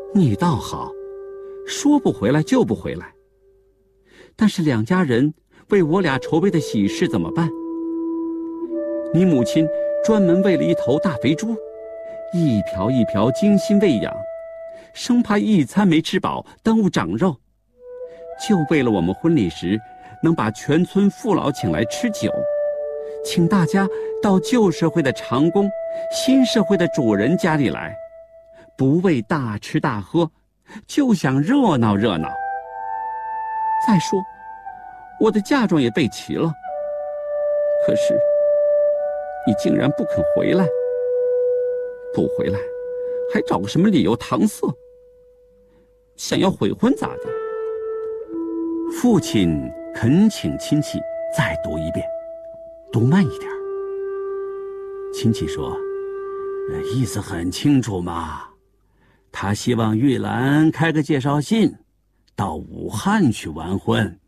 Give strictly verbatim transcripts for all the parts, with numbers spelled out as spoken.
你倒好，说不回来就不回来。但是两家人为我俩筹备的喜事怎么办？你母亲专门喂了一头大肥猪，一瓢一瓢精心喂养，生怕一餐没吃饱耽误长肉，就为了我们婚礼时能把全村父老请来吃酒，请大家到旧社会的长工、新社会的主人家里来，不为大吃大喝，就想热闹热闹。再说，我的嫁妆也备齐了，可是你竟然不肯回来，不回来，还找个什么理由搪塞？想要悔婚咋的？父亲恳请亲戚再读一遍，读慢一点。亲戚说，意思很清楚嘛，他希望玉兰开个介绍信，到武汉去完婚。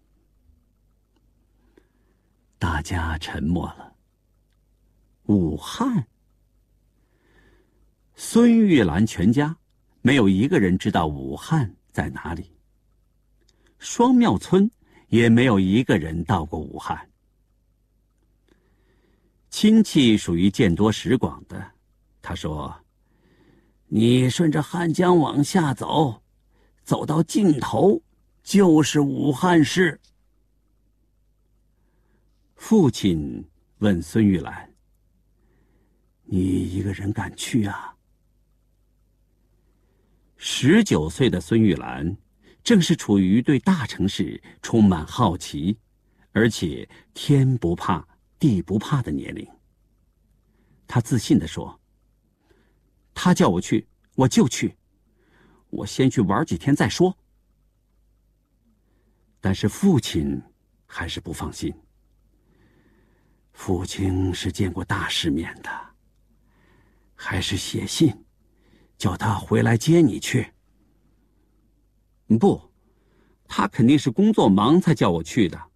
大家沉默了。武汉？孙玉兰全家没有一个人知道武汉在哪里，双庙村也没有一个人到过武汉。亲戚属于见多识广的，他说，你顺着汉江往下走，走到尽头就是武汉市。父亲问孙玉兰，你一个人敢去啊？十九岁的孙玉兰正是处于对大城市充满好奇，而且天不怕地不怕的年龄。他自信地说，他叫我去我就去，我先去玩几天再说。但是父亲还是不放心。父亲是见过大世面的，还是写信叫他回来接你去。不，他肯定是工作忙才叫我去的。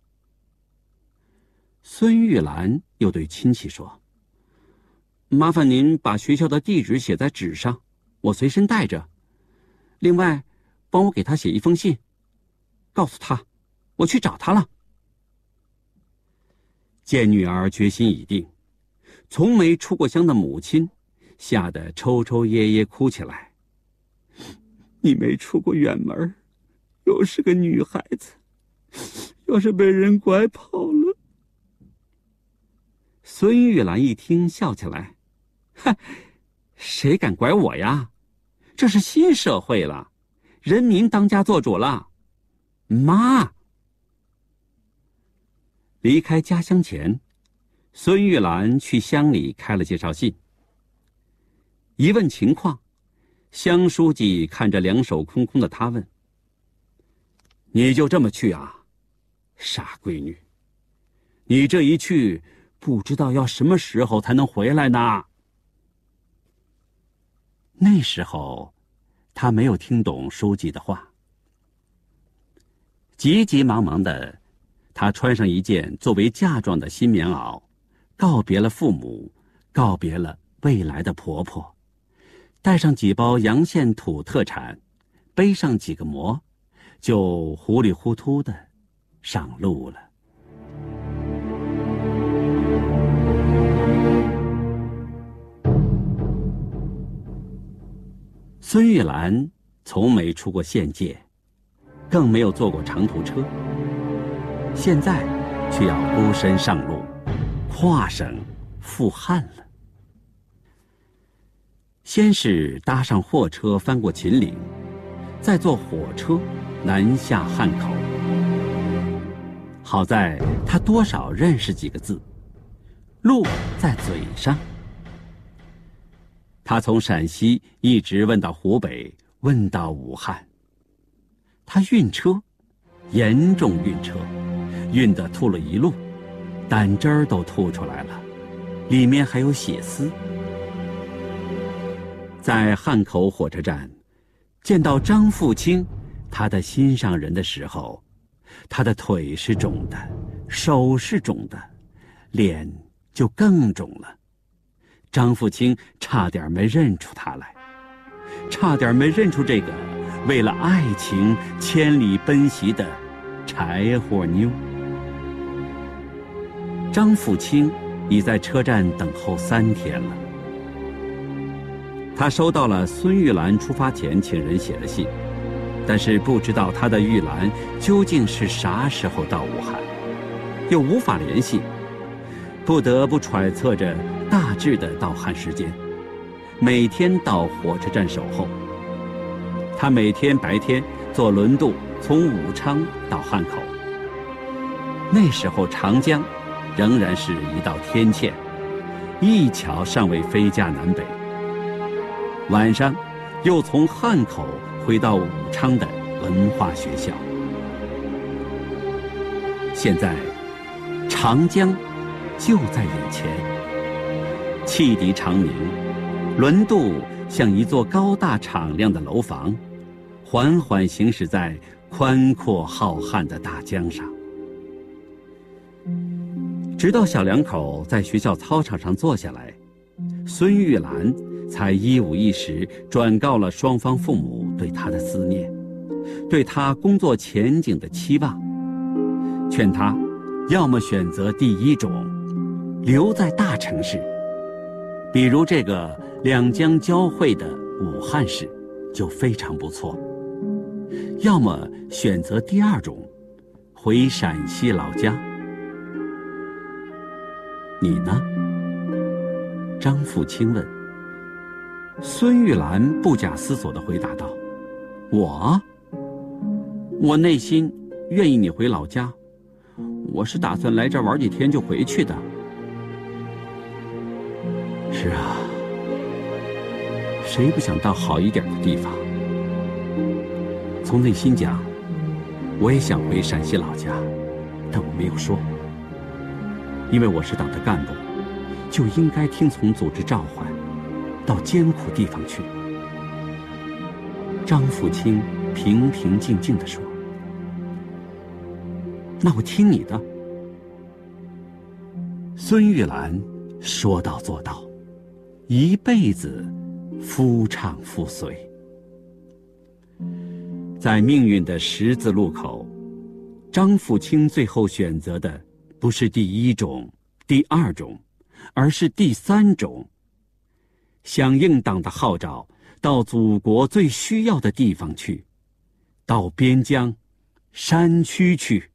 孙玉兰又对亲戚说，麻烦您把学校的地址写在纸上，我随身带着。另外，帮我给他写一封信，告诉他我去找他了。见女儿决心已定，从没出过乡的母亲吓得抽抽噎噎哭起来。你没出过远门，又是个女孩子，要是被人拐跑了。孙玉兰一听笑起来，哼，谁敢拐我呀？这是新社会了，人民当家做主了。妈！离开家乡前，孙玉兰去乡里开了介绍信。一问情况，乡书记看着两手空空的他问，你就这么去啊？傻闺女，你这一去不知道要什么时候才能回来呢。那时候他没有听懂书记的话，急急忙忙的他穿上一件作为嫁妆的新棉袄，告别了父母，告别了未来的婆婆，带上几包阳县土特产，背上几个馍，就糊里糊涂的上路了。孙玉兰从没出过县界，更没有坐过长途车，现在却要孤身上路，跨省赴汉了。先是搭上货车翻过秦岭，再坐火车南下汉口。好在他多少认识几个字，路在嘴上。他从陕西一直问到湖北，问到武汉。他晕车，严重晕车，晕得吐了一路，胆汁儿都吐出来了，里面还有血丝。在汉口火车站见到张富清，他的心上人的时候，他的腿是肿的，手是肿的，脸就更肿了。张富清差点没认出他来，差点没认出这个为了爱情千里奔袭的柴火妞。张富清已在车站等候三天了。他收到了孙玉兰出发前请人写的信，但是不知道他的玉兰究竟是啥时候到武汉，又无法联系，不得不揣测着大致的到汉时间，每天到火车站守候。他每天白天坐轮渡从武昌到汉口，那时候长江仍然是一道天堑，一桥尚未飞架南北。晚上又从汉口回到武昌的文化学校。现在长江就在眼前，汽笛长鸣，轮渡像一座高大敞亮的楼房，缓缓行驶在宽阔浩瀚的大江上。直到小两口在学校操场上坐下来，孙玉兰才一五一十转告了双方父母对他的思念，对他工作前景的期望，劝他要么选择第一种，留在大城市，比如这个两江交汇的武汉市就非常不错，要么选择第二种，回陕西老家。你呢？张富清问。孙玉兰不假思索地回答道：我我内心愿意你回老家，我是打算来这儿玩几天就回去的。是啊，谁不想到好一点的地方？从内心讲，我也想回陕西老家，但我没有说，因为我是党的干部，就应该听从组织召唤，到艰苦地方去。张富清平平静静地说：那我听你的。孙玉兰说到做到，一辈子夫唱妇随。在命运的十字路口，张富清最后选择的不是第一种、第二种，而是第三种，响应党的号召，到祖国最需要的地方去，到边疆、山区去，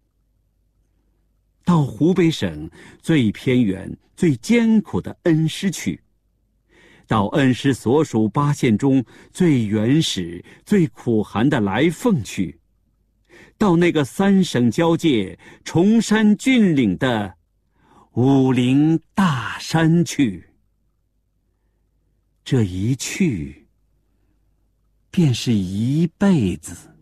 到湖北省最偏远、最艰苦的恩施去，到恩施所属八县中最原始、最苦寒的来凤去，到那个三省交界、崇山峻岭的武陵大山去。这一去，便是一辈子。